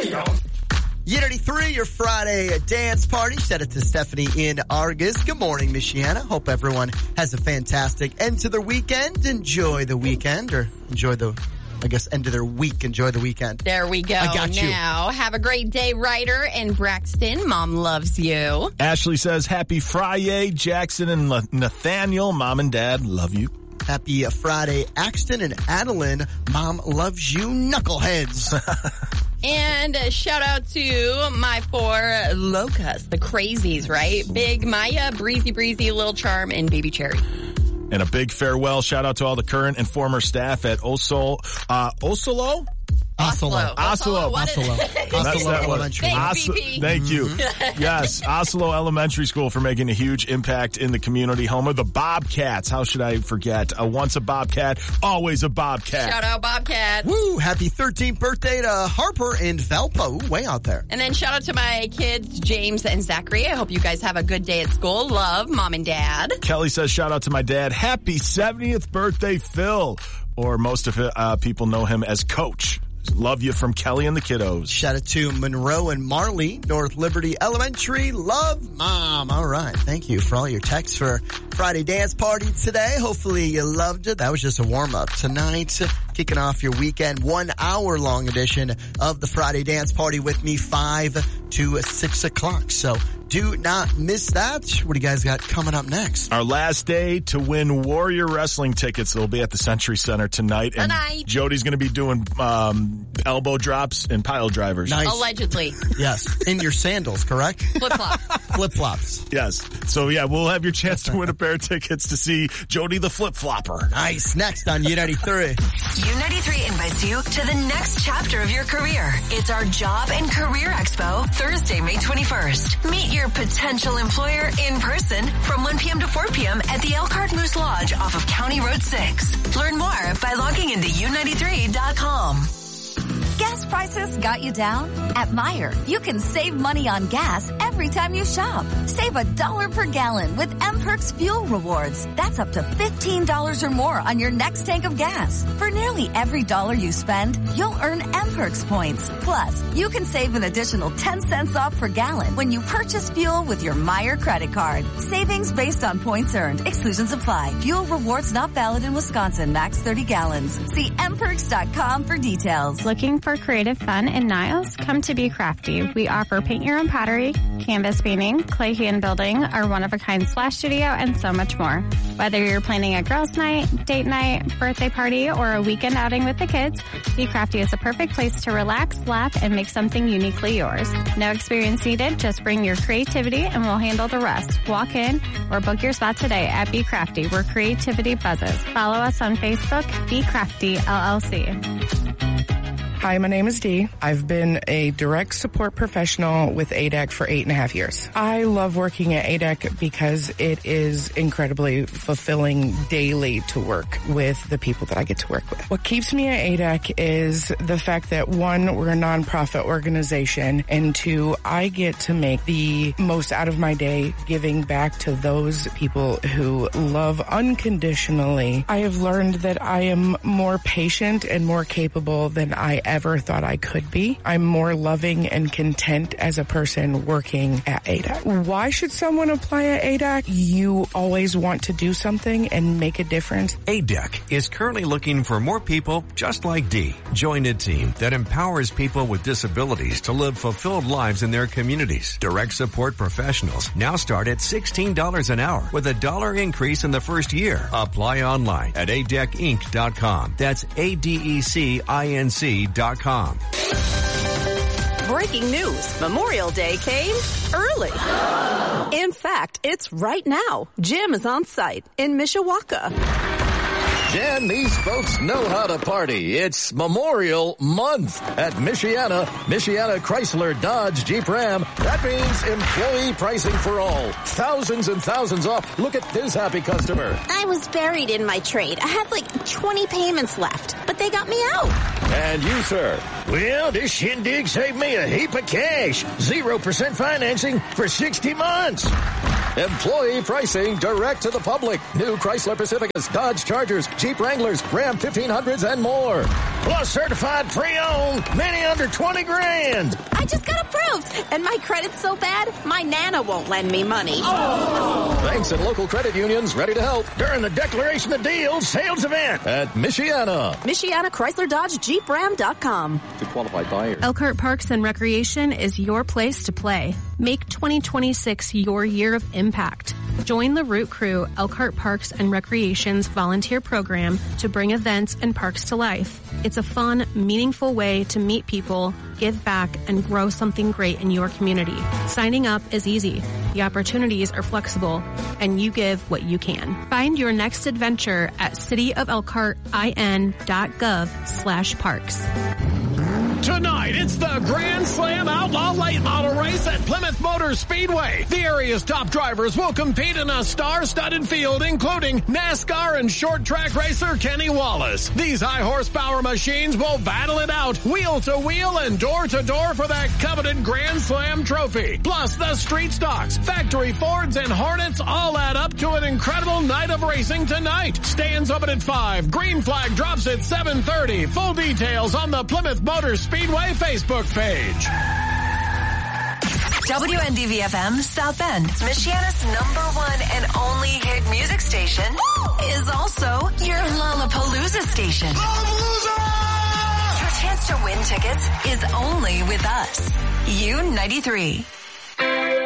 Unity 3, your Friday dance party. Set it to Stephanie in Argus. Good morning, Michiana. Hope everyone has a fantastic end to their weekend. Enjoy the weekend, or enjoy the, end of their week. Enjoy the weekend. There we go. I got you. Now, have a great day, Ryder and Braxton. Mom loves you. Ashley says, happy Friday. Jackson and Nathaniel, Mom and Dad love you. Happy Friday, Axton and Adeline. Mom loves you, knuckleheads. And a shout out to my 4 locas, the crazies, right? Big Maya, Breezy, Little Charm, and Baby Cherry. And a big farewell shout out to all the current and former staff at Oslo. Oslo. That's that one. Elementary. Thank you. Yes, Oslo Elementary School for making a huge impact in the community. Home of the Bobcats. How should I forget? Once a Bobcat, always a Bobcat. Shout out Bobcat. Woo! Happy 13th birthday to Harper in Valpo. Ooh, way out there. And then shout out to my kids, James and Zachary. I hope you guys have a good day at school. Love, Mom and Dad. Kelly says, shout out to my dad. Happy 70th birthday, Phil. Or most of it, people know him as Coach. Love you from Kelly and the kiddos. Shout out to Monroe and Marley, North Liberty Elementary. Love, Mom. All right. Thank you for all your texts for Friday dance party today. Hopefully you loved it. That was just a warm-up. Tonight, kicking off your weekend, 1 hour long edition of the Friday dance party with me, 5 to 6 o'clock. So do not miss that. What do you guys got coming up next? Our last day to win Warrior Wrestling tickets. They'll be at the Century Center tonight. And Jody's going to be doing elbow drops and pile drivers. Nice. Allegedly. Yes. In your sandals, correct? Flip-flops. Yes. So, yeah, we'll have your chance to win a pair of tickets to see Jody the Flip-Flopper. Nice. Next on U93. U93 invites you to the next chapter of your career. It's our Job and Career Expo, Thursday, May 21st. Meet your potential employer in person from 1 p.m. to 4 p.m. at the Elkhart Moose Lodge off of County Road 6. Learn more by logging into U93.com. Gas prices got you down? At Meijer, you can save money on gas every time you shop. Save $1 per gallon with M-Perks Fuel Rewards. That's up to $15 or more on your next tank of gas. For nearly every dollar you spend, you'll earn M-Perks points. Plus, you can save an additional 10 cents off per gallon when you purchase fuel with your Meijer credit card. Savings based on points earned. Exclusions apply. Fuel rewards not valid in Wisconsin. Max 30 gallons. See mperks.com for details. Looking for creative fun in Niles? Come to Be Crafty. We offer paint your own pottery, canvas painting, clay hand building, our one-of-a-kind splash studio, and so much more. Whether you're planning a girls' night, date night, birthday party, or a weekend outing with the kids, Be Crafty is a perfect place to relax, laugh, and make something uniquely yours. No experience needed. Just bring your creativity and we'll handle the rest. Walk in or book your spot today at Be Crafty, where creativity buzzes. Follow us on Facebook, Be Crafty LLC. Hi, my name is Dee. I've been a direct support professional with ADEC for 8.5 years. I love working at ADEC because it is incredibly fulfilling daily to work with the people that I get to work with. What keeps me at ADEC is the fact that 1, we're a nonprofit organization, and 2, I get to make the most out of my day giving back to those people who love unconditionally. I have learned that I am more patient and more capable than I ever thought I could be. I'm more loving and content as a person working at ADEC. Why should someone apply at ADEC? You always want to do something and make a difference. ADEC is currently looking for more people just like Dee. Join a team that empowers people with disabilities to live fulfilled lives in their communities. Direct support professionals now start at $16 an hour with a $1 increase in the first year. Apply online at adecinc.com. That's ADECINC.com. Breaking news. Memorial Day came early. In fact, it's right now. Jim is on site in Mishawaka. Jen, these folks know how to party. It's Memorial Month at Michiana Chrysler Dodge Jeep Ram. That means employee pricing for all. Thousands and thousands off. Look at this happy customer. I was buried in my trade. I had like 20 payments left, but they got me out. And you, sir? Well, this shindig saved me a heap of cash. 0% financing for 60 months. Employee pricing direct to the public. New Chrysler Pacificas, Dodge Chargers, Jeep Wranglers, Ram 1500s, and more. Plus certified pre-owned, many under 20 grand. I just got approved, and my credit's so bad, my Nana won't lend me money. Banks and local credit unions ready to help during the Declaration of Deals sales event at Michiana. Michiana Chrysler Dodge Jeep Ram.com. To qualified buyers. Elkhart Parks and Recreation is your place to play. Make 2026 your year of impact. Join the Root Crew Elkhart Parks and Recreation's volunteer program to bring events and parks to life. It's a fun, meaningful way to meet people, give back, and grow something great in your community. Signing up is easy. The opportunities are flexible, and you give what you can. Find your next adventure at cityofelkhartin.gov/parks. Tonight, it's the Grand Slam Outlaw Late Model Race at Plymouth Motor Speedway. The area's top drivers will compete in a star-studded field, including NASCAR and short track racer Kenny Wallace. These high-horsepower machines will battle it out, wheel-to-wheel and door-to-door for that coveted Grand Slam trophy. Plus, the street stocks, factory Fords, and Hornets all add up to an incredible night of racing tonight. Stands open at 5. Green flag drops at 7:30. Full details on the Plymouth Motor Speedway Facebook page. WNDV-FM South Bend, Michiana's #1 and only hit music station, is also your Lollapalooza station. Your chance to win tickets is only with us. U93.